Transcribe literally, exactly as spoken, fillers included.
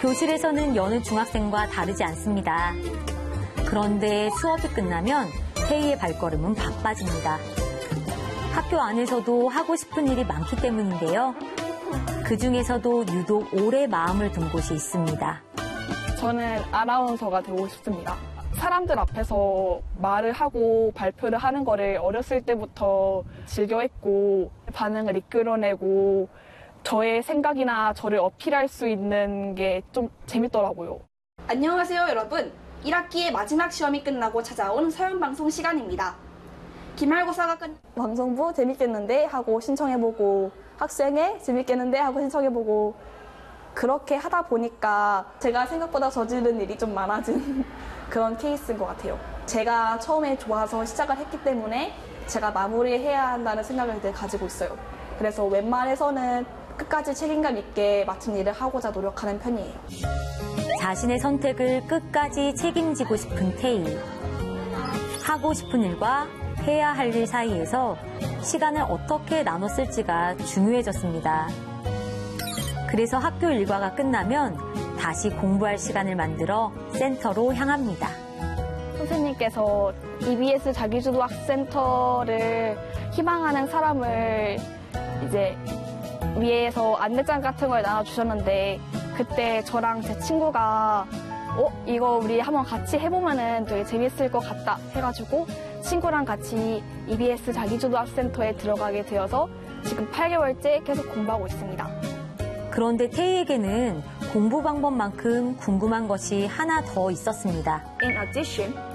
교실에서는 여느 중학생과 다르지 않습니다. 그런데 수업이 끝나면 태희의 발걸음은 바빠집니다. 학교 안에서도 하고 싶은 일이 많기 때문인데요. 그중에서도 유독 오래 마음을 둔 곳이 있습니다. 저는 아나운서가 되고 싶습니다. 사람들 앞에서 말을 하고 발표를 하는 거를 어렸을 때부터 즐겨했고 반응을 이끌어내고 저의 생각이나 저를 어필할 수 있는 게 좀 재밌더라고요. 안녕하세요, 여러분. 일 학기의 마지막 시험이 끝나고 찾아온 서연방송 시간입니다. 기말고사가 끝... 방송부 재밌겠는데 하고 신청해보고 학생회 재밌겠는데 하고 신청해보고 그렇게 하다 보니까 제가 생각보다 저지른 일이 좀 많아진 그런 케이스인 것 같아요. 제가 처음에 좋아서 시작을 했기 때문에 제가 마무리해야 한다는 생각을 늘 가지고 있어요. 그래서 웬만해서는 끝까지 책임감 있게 맡은 일을 하고자 노력하는 편이에요. 자신의 선택을 끝까지 책임지고 싶은 태희. 하고 싶은 일과 해야 할 일 사이에서 시간을 어떻게 나눠 쓸지가 중요해졌습니다. 그래서 학교 일과가 끝나면 다시 공부할 시간을 만들어 센터로 향합니다. 선생님께서 이비에스 자기주도학센터를 희망하는 사람을 이제 위에서 안내장 같은 걸 나눠주셨는데 그때 저랑 제 친구가 어? 이거 우리 한번 같이 해보면은 되게 재밌을 것 같다 해가지고 친구랑 같이 이비에스 자기주도학센터에 들어가게 되어서 지금 팔 개월째 계속 공부하고 있습니다. 그런데 태희에게는 공부 방법만큼 궁금한 것이 하나 더 있었습니다. In addition,